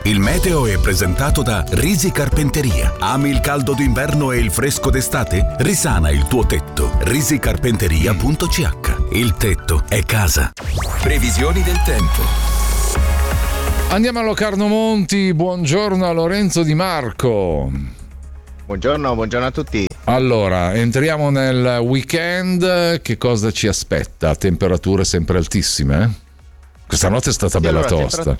Il meteo è presentato da Risi Carpenteria. Ami il caldo d'inverno e il fresco d'estate? Risana il tuo tetto. risicarpenteria.ch. Il tetto è casa. Previsioni del tempo. Andiamo a Locarno Monti. Buongiorno a Lorenzo Di Marco. Buongiorno a tutti. Allora, entriamo nel weekend. Che cosa ci aspetta? Temperature sempre altissime? Questa notte è stata bella tosta.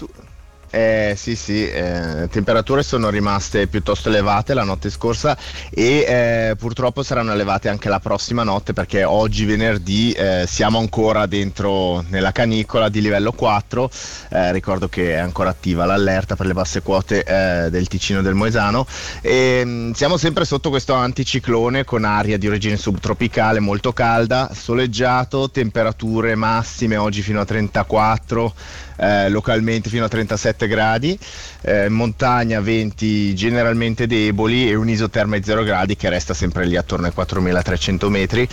Sì, temperature sono rimaste piuttosto elevate la notte scorsa e purtroppo saranno elevate anche la prossima notte, perché oggi venerdì siamo ancora dentro nella canicola di livello 4. Ricordo che è ancora attiva l'allerta per le basse quote del Ticino e del Moesano, e siamo sempre sotto questo anticiclone con aria di origine subtropicale molto calda, soleggiato, temperature massime oggi fino a 34, localmente fino a 37 gradi, montagna venti generalmente deboli e un isoterma di 0 gradi che resta sempre lì attorno ai 4300 metri.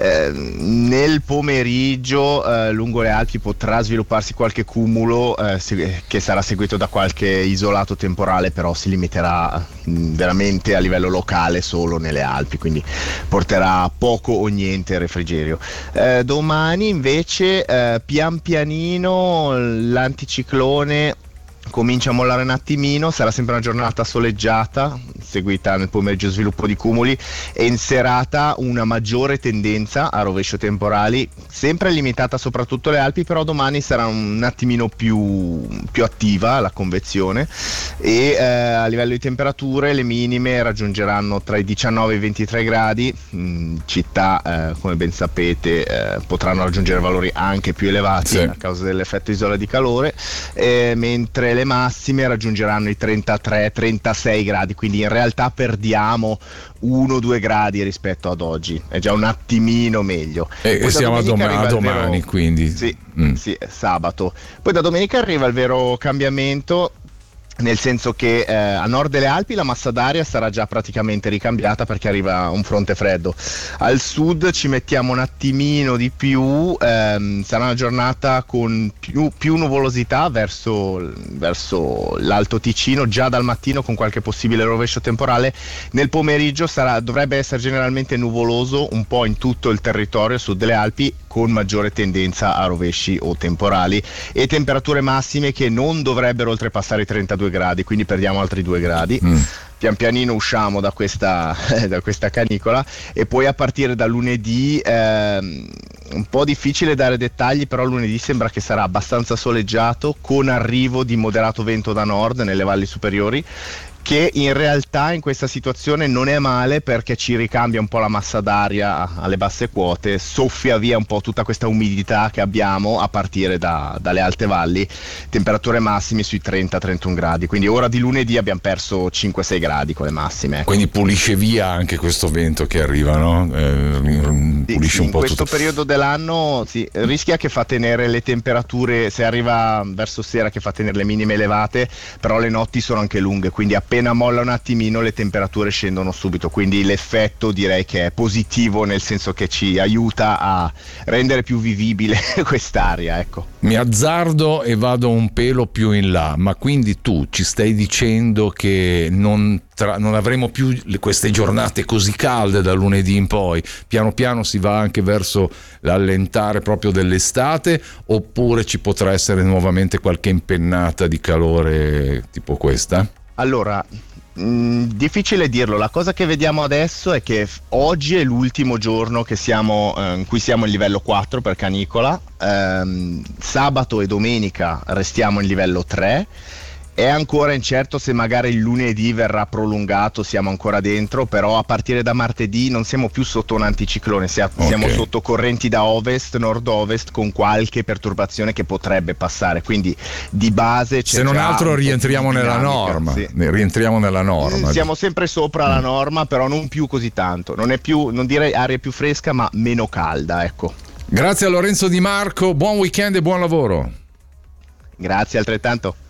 Nel pomeriggio lungo le Alpi potrà svilupparsi qualche cumulo che sarà seguito da qualche isolato temporale, però si limiterà veramente a livello locale solo nelle Alpi, quindi porterà poco o niente refrigerio. Domani invece pian pianino l'anticiclone comincia a mollare un attimino, sarà sempre una giornata soleggiata, seguita nel pomeriggio sviluppo di cumuli, e in serata una maggiore tendenza a rovescio temporali, sempre limitata soprattutto alle Alpi, però domani sarà un attimino più attiva la convezione, e a livello di temperature le minime raggiungeranno tra i 19 e i 23 gradi, città come ben sapete potranno raggiungere valori anche più elevati a causa dell'effetto isola di calore, mentre le massime raggiungeranno i 33-36 gradi, quindi in realtà perdiamo 1-2 gradi rispetto ad oggi, è già un attimino meglio. E siamo a domani, quindi sì, sabato. Poi da domenica arriva il vero cambiamento, nel senso che a nord delle Alpi la massa d'aria sarà già praticamente ricambiata perché arriva un fronte freddo. Al sud ci mettiamo un attimino di più, sarà una giornata con più nuvolosità verso l'Alto Ticino già dal mattino, con qualche possibile rovescio temporale. Nel pomeriggio dovrebbe essere generalmente nuvoloso un po' in tutto il territorio sud delle Alpi, con maggiore tendenza a rovesci o temporali, e temperature massime che non dovrebbero oltrepassare i 32 gradi, quindi perdiamo altri 2 gradi. Pian pianino usciamo da questa canicola, e poi a partire da lunedì un po' difficile dare dettagli, però lunedì sembra che sarà abbastanza soleggiato, con arrivo di moderato vento da nord nelle valli superiori, che in realtà in questa situazione non è male, perché ci ricambia un po' la massa d'aria alle basse quote, soffia via un po' tutta questa umidità che abbiamo a partire dalle alte valli, temperature massime sui 30-31 gradi, quindi ora di lunedì abbiamo perso 5-6 gradi con le massime. Quindi pulisce via anche questo vento che arriva, no? Pulisce un po' in questo tutto. periodo dell'anno rischia che fa tenere le temperature, se arriva verso sera, che fa tenere le minime elevate, però le notti sono anche lunghe, quindi appena molla un attimino le temperature scendono subito, quindi l'effetto direi che è positivo, nel senso che ci aiuta a rendere più vivibile quest'aria, ecco. Mi azzardo e vado un pelo più in là, ma quindi tu ci stai dicendo che non avremo più queste giornate così calde da lunedì in poi, piano piano si va anche verso l'allentare proprio dell'estate, oppure ci potrà essere nuovamente qualche impennata di calore tipo questa? Allora, difficile dirlo. La cosa che vediamo adesso è che oggi è l'ultimo giorno che in cui siamo in livello 4 per canicola, sabato e domenica restiamo in livello 3. È ancora incerto se magari il lunedì verrà prolungato, siamo ancora dentro, però a partire da martedì non siamo più sotto un anticiclone, siamo sotto correnti da ovest, nord-ovest, con qualche perturbazione che potrebbe passare, quindi di base c'è, se non altro rientriamo nella norma, rientriamo nella norma. Siamo sempre sopra la norma, però non più così tanto, non direi aria più fresca, ma meno calda, ecco. Grazie a Lorenzo Di Marco, buon weekend e buon lavoro. Grazie altrettanto.